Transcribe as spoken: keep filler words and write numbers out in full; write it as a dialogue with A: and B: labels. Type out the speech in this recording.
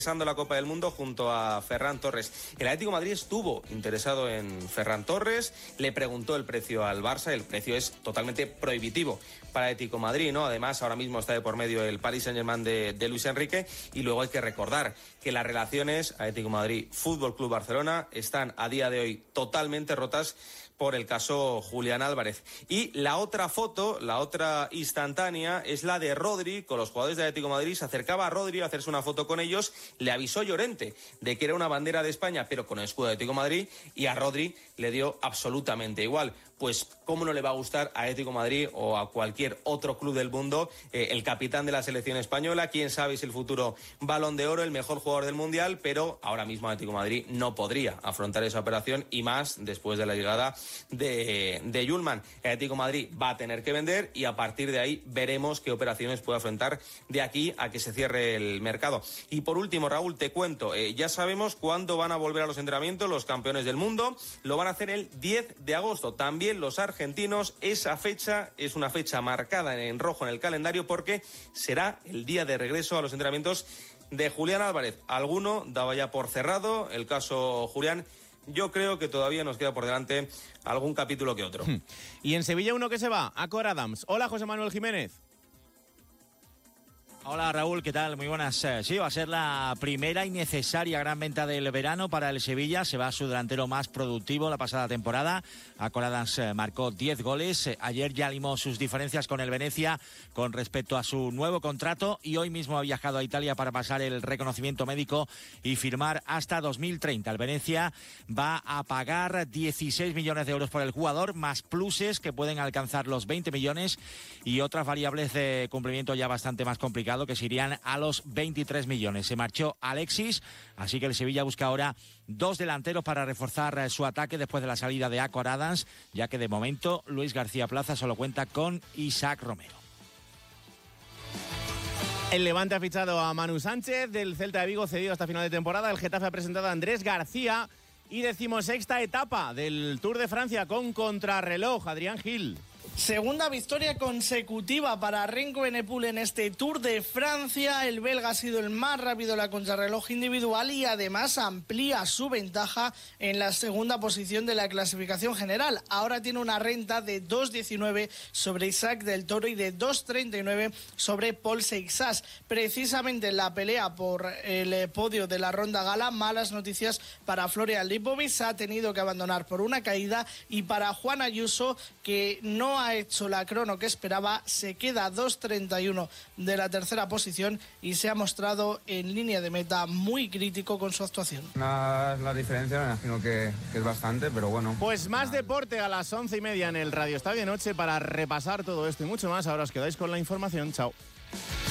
A: la Copa del Mundo junto a Ferran Torres. El Atlético de Madrid estuvo interesado en Ferran Torres, le preguntó el precio al Barça, el precio es totalmente prohibitivo para el Atlético de Madrid, ¿no? Además, ahora mismo está de por medio el Paris Saint-Germain de, de Luis Enrique, y luego hay que recordar que las relaciones Atlético de Madrid Fútbol Club Barcelona están a día de hoy totalmente rotas por el caso Julián Álvarez. Y la otra foto, la otra instantánea, es la de Rodri con los jugadores de Atlético de Madrid. Se acercaba a Rodri a hacerse una foto con ellos, le avisó Llorente de que era una bandera de España, pero con el escudo de Atlético de Madrid, y a Rodri le dio absolutamente igual. Pues, ¿cómo no le va a gustar a Atlético de Madrid o a cualquier otro club del mundo eh, el capitán de la selección española? Quién sabe si el futuro Balón de Oro, el mejor jugador del Mundial, pero ahora mismo Atlético de Madrid no podría afrontar esa operación, y más después de la llegada de, de Yulman. El Atlético de Madrid va a tener que vender, y a partir de ahí veremos qué operaciones puede afrontar de aquí a que se cierre el mercado. Y por último, Raúl, te cuento, eh, ya sabemos cuándo van a volver a los entrenamientos los campeones del mundo. Lo van a hacer el diez de agosto. También los argentinos. Esa fecha es una fecha marcada en rojo en el calendario porque será el día de regreso a los entrenamientos de Julián Álvarez. Alguno daba ya por cerrado el caso Julián. Yo creo que todavía nos queda por delante algún capítulo que otro.
B: Y en Sevilla uno que se va, Acor Adams. Hola, José Manuel Jiménez.
C: Hola Raúl, ¿qué tal? Muy buenas. Sí, va a ser la primera y necesaria gran venta del verano para el Sevilla. Se va su delantero más productivo la pasada temporada. Acor Adams marcó diez goles. Ayer ya limó sus diferencias con el Venecia con respecto a su nuevo contrato, y hoy mismo ha viajado a Italia para pasar el reconocimiento médico y firmar hasta dos mil treinta. El Venecia va a pagar dieciséis millones de euros por el jugador, más pluses que pueden alcanzar los veinte millones y otras variables de cumplimiento ya bastante más complicadas, que se irían a los veintitrés millones. Se marchó Alexis, así que el Sevilla busca ahora dos delanteros para reforzar su ataque después de la salida de Acor Adams, ya que de momento Luis García Plaza solo cuenta con Isaac Romero.
B: El Levante ha fichado a Manu Sánchez, del Celta de Vigo, cedido hasta final de temporada. El Getafe ha presentado a Andrés García, y decimosexta etapa del Tour de Francia con contrarreloj. Adrián Gil.
D: Segunda victoria consecutiva para Renko Evenepoel en este Tour de Francia. El belga ha sido el más rápido en la contrarreloj individual y además amplía su ventaja en la segunda posición de la clasificación general. Ahora tiene una renta de dos diecinueve sobre Isaac del Toro y de dos treinta y nueve sobre Paul Seixas. Precisamente en la pelea por el podio de la Ronda Gala, malas noticias para Florian Lipovic. Ha tenido que abandonar por una caída, y para Juan Ayuso, que no ha hecho la crono que esperaba, se queda a dos treinta y uno de la tercera posición y se ha mostrado en línea de meta muy crítico con su actuación.
E: La, la diferencia me imagino que, que es bastante, pero bueno.
B: Pues más deporte a las once y media en el Radio Estadio Noche para repasar todo esto y mucho más. Ahora os quedáis con la información. Chao.